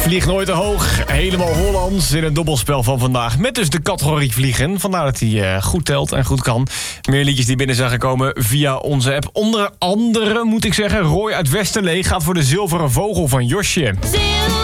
Vlieg nooit te hoog, helemaal Hollands in het dobbelspel van vandaag. Met dus de categorie vliegen. Vandaar dat hij goed telt en goed kan. Meer liedjes die binnen zijn gekomen via onze app. Onder andere moet ik zeggen, Roy uit Westerlee gaat voor de zilveren vogel van Josje.